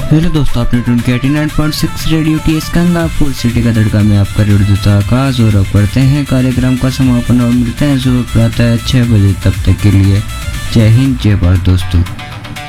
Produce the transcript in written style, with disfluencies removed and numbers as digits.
Hello दोस्तों, आपने tune किया 89.6 रेडियो टी गंगापुर सिटी का तड़का में आपका रेडियो का आगाज और अब करते हैं कार्यक्रम का समापन और मिलते हैं सुबह प्रातः 6 बजे। तब तक के लिए जय हिंद, जय भारत दोस्तों।